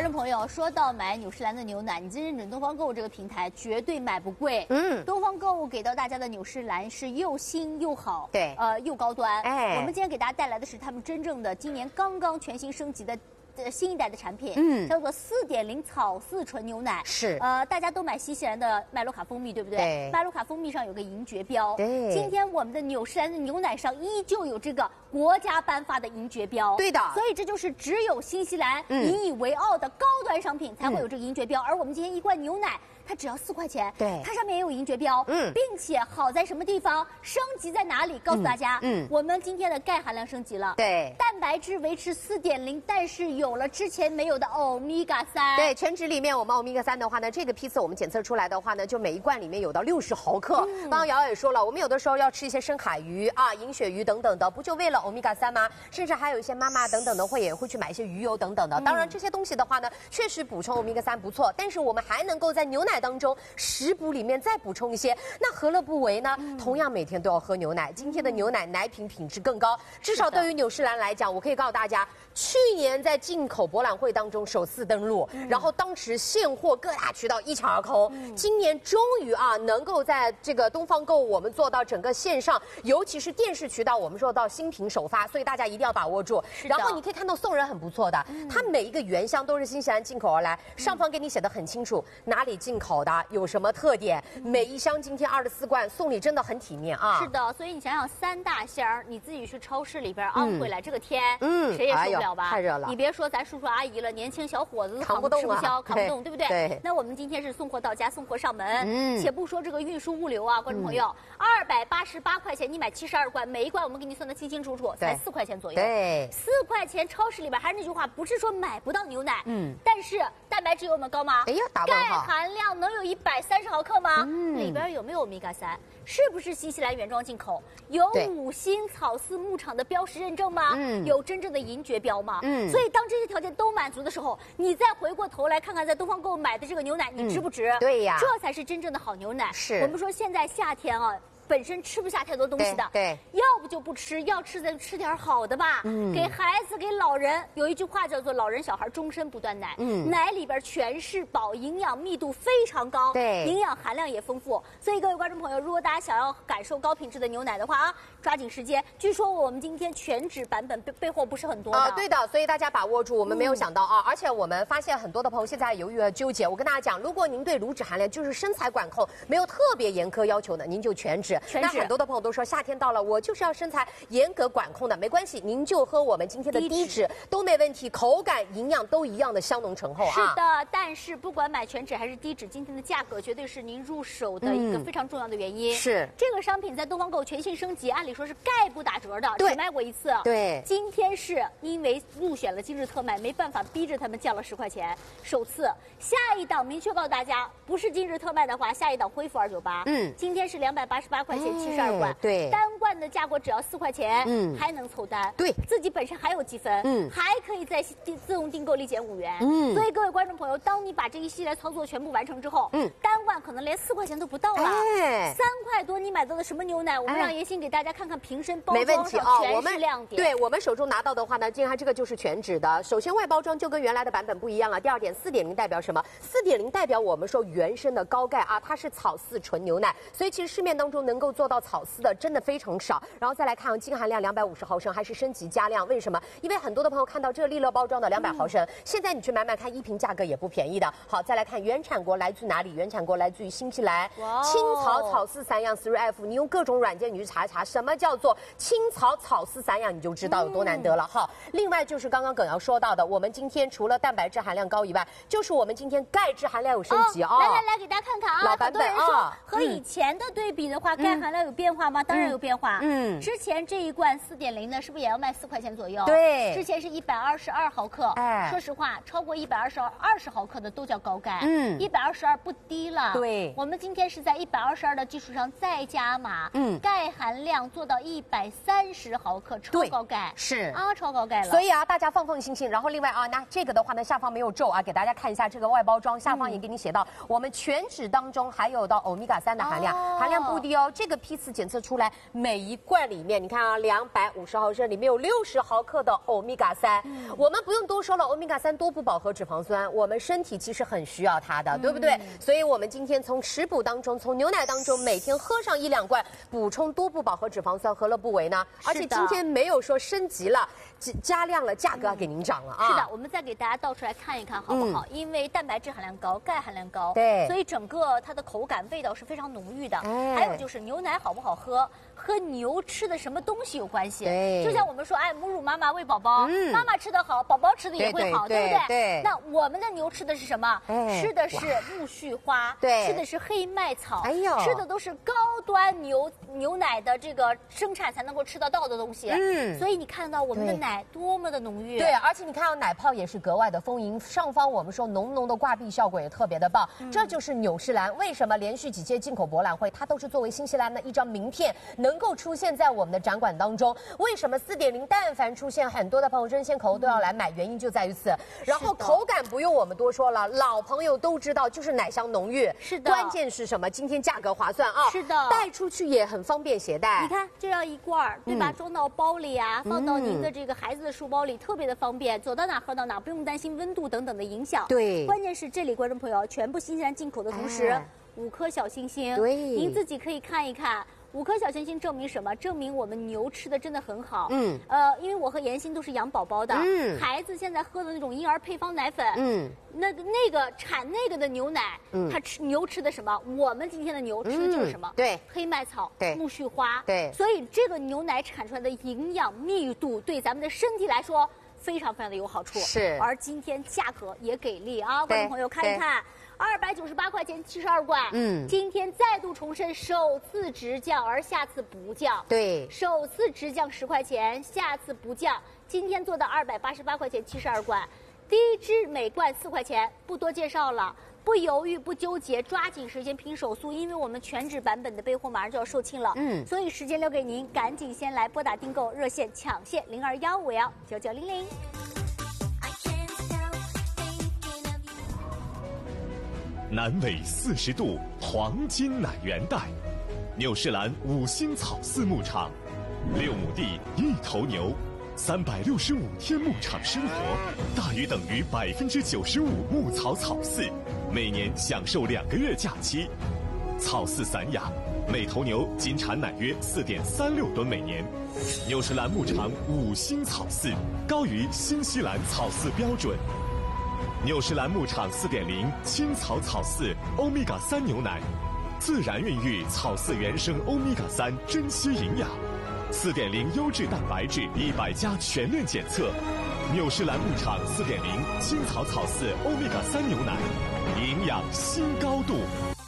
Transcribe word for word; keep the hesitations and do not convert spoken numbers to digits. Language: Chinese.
观众朋友，说到买纽诗兰的牛奶，你真认准东方购物这个平台，绝对买不贵。嗯，东方购物给到大家的纽诗兰是又新又好， 对， 呃，又高端。 哎， 我们今天给大家带来的是他们真正的今年刚刚全新升级的。 呃，新一代的产品，嗯，叫做四点零草饲纯牛奶， 是， 呃，大家都买新西兰的麦卢卡蜂蜜，对不对？ 对， 麦卢卡蜂蜜上有个银蕨标， 对， 今天我们的纽诗兰的牛奶上依旧有这个国家颁发的银蕨标， 对的， 所以这就是只有新西兰引以为傲的高端商品才会有这个银蕨标，而我们今天一罐牛奶。 它只要四块钱， 对， 它上面也有银蕨标，嗯，并且好在什么地方？升级在哪里？告诉大家，嗯，我们今天的钙含量升级了， 对， 蛋白质维持四点零，但是有了之前没有的欧米伽三， 对，全脂里面我们欧米伽三的话呢，这个批次我们检测出来的话呢，就每一罐里面有到六十毫克。嗯、刚刚瑶瑶也说了，我们有的时候要吃一些深海鱼啊、银鳕鱼等等的，不就为了欧米伽三吗？甚至还有一些妈妈等等的会也会去买一些鱼油等等的。当然这些东西的话呢，确实补充欧米伽三不错，但是我们还能够在牛奶当中。 食补里面再补充一些，那何乐不为呢？嗯、同样每天都要喝牛奶，今天的牛奶奶品品质更高，至少对于纽诗兰来讲，我可以告诉大家，去年在进口博览会当中首次登陆，嗯、然后当时现货各大渠道一抢而空，嗯、今年终于啊能够在这个东方购物我们做到整个线上，尤其是电视渠道我们做到新品首发，所以大家一定要把握住。然后你可以看到送人很不错的，嗯、它每一个原箱都是新西兰进口而来，上方给你写的很清楚，哪里进口的。 有什么特点？每一箱今天二十四罐，送礼真的很体面啊！ 是的，所以你想想，三大箱，你自己去超市里边昂回来，这个天，嗯，谁也受不了吧？ 太热了！ 你别说咱叔叔阿姨了，年轻小伙子都扛不动吃不消，扛不动，对不对？ 对。 那我们今天是送货到家，送货上门。嗯。且不说这个运输物流啊，观众朋友，二百八十八块钱，你买七十二罐，每一罐我们给你算的清清楚楚，才四块钱左右。 对。 四块钱，超市里边还是那句话，不是说买不到牛奶，嗯，但是蛋白质有我们高吗？ 哎呀，打问号。 钙含量能有一百三十毫克吗？ 嗯、里边有没有欧米伽三？是不是新西兰原装进口？有五星草饲牧场的标识认证吗？嗯，有真正的银蕨标吗？嗯，所以当这些条件都满足的时候，你再回过头来看看在东方购物买的这个牛奶，你值不值？ 嗯、对呀， 这才是真正的好牛奶。 是我们说现在夏天啊。 本身吃不下太多东西的， 对， 对要不就不吃，要吃咱就吃点好的吧。嗯，给孩子、给老人，有一句话叫做“老人小孩终身不断奶”。嗯，奶里边全是宝，营养密度非常高， 对， 营养含量也丰富。所以各位观众朋友，如果大家想要感受高品质的牛奶的话啊，抓紧时间。据说我们今天全脂版本备备货不是很多的啊，对的，所以大家把握住。我们没有想到啊，嗯、而且我们发现很多的朋友现在犹豫和纠结。我跟大家讲，如果您对乳脂含量就是身材管控没有特别严苛要求的，您就全脂。 全脂。 那很多的朋友 都说夏天到了，我就是要身材严格管控的，没关系，您就喝我们今天的低脂都没问题，口感、营养都一样的香浓醇厚啊。 是的，但是不管买全脂还是低脂，今天的价格绝对是您入手的一个非常重要的原因。嗯、是这个商品在东方购全新升级，按理说是概不打折的，只卖过一次。 对， 今天是因为入选了今日特卖，没办法逼着他们降了十块钱，首次。下一档明确告诉大家，不是今日特卖的话，下一档恢复二九八。嗯，今天是两百八十八块钱，七十二罐。 对， 单罐的价格只要四块钱，嗯，还能凑单， 对， 自己本身还有积分，嗯，还可以在自动订购立减五元，嗯，所以各位观众朋友，当你把这一系列操作全部完成之后，嗯，单罐可能连四块钱都不到了，哎，三块多你买到的什么牛奶？我们让叶欣给大家看看瓶身包装上全是亮点。 对我们手中拿到的话呢，竟然这个就是全脂的。首先外包装就跟原来的版本不一样了。第二点，四点零代表什么？四点零代表我们说原生的高钙啊，它是草饲纯牛奶，所以其实市面当中能够做到草饲的真的非常少。然后再来看净含量两百五十毫升，还是升级加量。为什么？因为很多的朋友看到这个利乐包装的两百毫升，嗯、现在你去买买看，一瓶价格也不便宜的。好，再来看原产国来自哪里？原产国来自于新西兰，青草草饲散养 三 F。你用各种软件你去查一查，什么叫做青草草饲散养，你就知道有多难得了。好、嗯，另外就是刚刚耿瑶说到的，我们今天除了蛋白质含量高以外，就是我们今天钙质含量有升级啊、哦。 来来来，给大家看看啊， 老版本啊，和以前的对比的话，钙、嗯、含量有变化吗？当然有变化。嗯，之前这一罐四点零的，是不是也要卖四块钱左右？ 对， 之前是一百二十二毫克。哎，说实话，超过一百二十二二十毫克的都叫高钙。嗯，一百二十二不低了。 对， 我们今天是在一百二十二的基础上再加码，嗯，钙含量做到一百三十毫克，超高钙。是啊，超高钙了。 所以啊，大家放放心心。然后另外啊，那这个的话呢，下方没有皱啊，给大家看一下这个外包装，下方也给你写到，嗯、我们全脂当中还有到欧米伽三的含量，哦、含量不低哦。 这个批次检测出来，每一罐里面，你看啊，两百五十毫升里面有六十毫克的欧米伽三。嗯、我们不用多说了，欧米伽三多不饱和脂肪酸，我们身体其实很需要它的，对不对？嗯、所以我们今天从食补当中，从牛奶当中，每天喝上一两罐，补充多不饱和脂肪酸，何乐不为呢？而且今天没有说升级了，加量了，价格要给您涨了啊！ 是的，我们再给大家倒出来看一看，好不好？嗯、因为蛋白质含量高，钙含量高， 对， 所以整个它的口感、味道是非常浓郁的。哎、还有就是牛奶好不好喝，和牛吃的什么东西有关系。 对， 就像我们说，哎，母乳妈妈喂宝宝，嗯、妈妈吃的好，宝宝吃的也会好， 对, 对, 对不对？ 对。 那我们的牛吃的是什么？哎、吃的是苜蓿花， 对， 吃的是黑麦草， 哎呦， 吃的都是高端牛牛奶的这个生产才能够吃得到的东西。嗯，所以你看到我们的奶多么的浓郁。 对，而且你看到奶泡也是格外的丰盈，上方我们说浓浓的挂壁效果也特别的棒。嗯、这就是纽士兰为什么连续几届进口博览会，它都是作为新西兰的一张名片，能够出现在我们的展馆当中。为什么 四点零 但凡出现，很多的朋友争先恐后都要来买，原因就在于此。然后口感不用我们多说了，老朋友都知道，就是奶香浓郁。 是的， 关键是什么？今天价格划算啊！ 是的， 带出去也很方便携带。 你看这样一罐，对吧？嗯、装到包里啊，放到您的这个孩子的书包里，嗯、特别的方便，走到哪喝到哪，不用担心温度等等的影响。 对， 关键是这里观众朋友全部新西兰进口的同时，哎、五颗小星星。 对， 您自己可以看一看。五颗小星星证明什么？证明我们牛吃的真的很好。嗯，呃，因为我和妍心都是养宝宝的，嗯，孩子现在喝的那种婴儿配方奶粉，嗯，那那个产那个的牛奶，嗯，它吃牛吃的什么？我们今天的牛吃的就是什么？ 嗯、对， 黑麦草， 对， 苜蓿花， 对， 所以这个牛奶产出来的营养密度对咱们的身体来说非常非常的有好处。 是， 而今天价格也给力啊，观众朋友看一看。二百九十八块钱七十二罐，嗯，今天再度重申首次直降，而下次不降。 对， 首次直降十块钱，下次不降。今天做到二百八十八块钱七十二罐，低脂每罐四块钱，不多介绍了。不犹豫不纠结，抓紧时间拼手速，因为我们全脂版本的备货马上就要售罄了，嗯，所以时间留给您，赶紧先来拨打订购热线抢线零二幺五幺九九零零。 南纬四十度黄金奶源带，纽士兰五星草饲牧场，六亩地一头牛，三百六十五天牧场生活，大于等于百分之九十五牧草草饲，每年享受两个月假期，草饲散养，每头牛仅产奶约四点三六吨每年。纽士兰牧场五星草饲，高于新西兰草饲标准。纽士兰牧场 四点零 青草草饲欧米伽三牛奶，自然孕育草饲原生欧米伽三，珍惜营养。四点零 优质蛋白质一百加全面检测，纽士兰牧场 四点零 青草草饲欧米伽三牛奶，营养新高度。